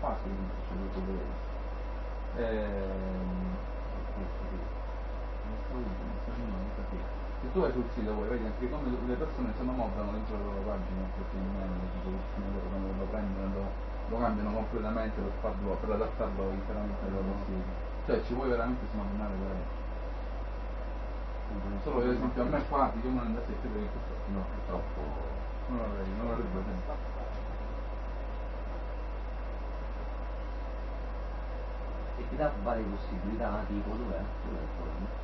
facile che succeda quello. Se tu vai sul sito poi vedi anche come le persone se lo montano dentro la loro pagina, perché tipo quando lo prendono lo cambiano completamente per adattarlo interamente ai loro siti. Cioè ci vuoi veramente smagnare per lei. Solo per esempio a me qua io non andassi a chiedere in questo no, è troppo non avrebbe senso. E ti dà varie possibilità tipo dov'è il forum?